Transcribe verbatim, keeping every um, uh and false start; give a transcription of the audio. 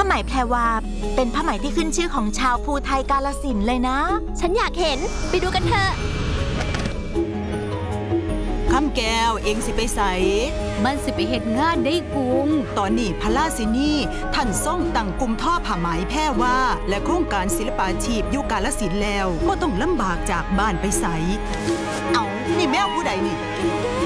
ไหมแพรวาเป็นผ้าไหมที่ขึ้นชื่อของชาวภูไทยกาฬสินธุ์เลยนะฉันอยากเห็นไปดูกันเถอะคำแก้วเองสิไปใสมันสิไปเฮ็ดงานได้กุงตอนนี้พระราชินีท่านทรงตั้งกลุ่มท่อผ้าไหมแพรวาและโครงการศิลปาชีพอยู่กาฬสินธุ์แล้วบ่ต้องลำบากจากบ้านไปใสเอานี่แมวผู้ใดนี่